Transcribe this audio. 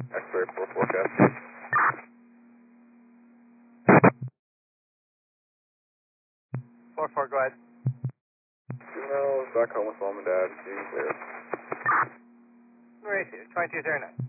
X-ray 4 forecast. Go ahead. Females back home with mom and dad, being clear. Mauricio, 2209.